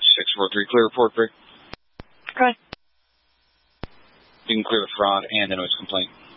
643, clear report, Brick. Okay. You can clear the fraud and the noise complaint.